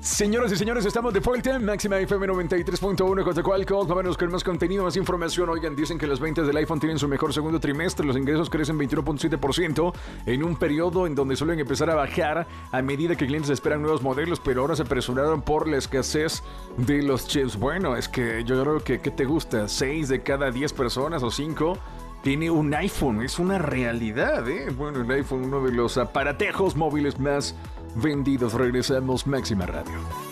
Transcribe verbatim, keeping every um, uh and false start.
Señoras y señores, estamos de vuelta en Máxima F M noventa y tres punto uno con Coatzacoalcos. Vámonos con más contenido, más información. Oigan, dicen que las ventas del iPhone tienen su mejor segundo trimestre. Los ingresos crecen veintiuno punto siete por ciento en un periodo en donde suelen empezar a bajar a medida que clientes esperan nuevos modelos, pero ahora se apresuraron por la escasez de los chips. Bueno, es que yo creo que, ¿qué te gusta? ¿seis de cada diez personas o cinco tiene un iPhone? Es una realidad, ¿eh? Bueno, el iPhone, uno de los aparatejos móviles más vendidos. Regresamos, Máxima Radio.